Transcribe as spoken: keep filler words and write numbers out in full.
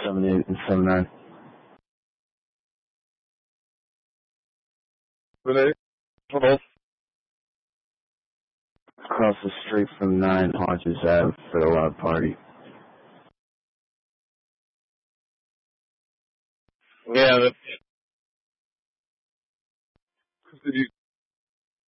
seven eight and seven nine. seven eight. Hold. Across the street from nine Hodges Ave for a loud party. Yeah, that's... Did you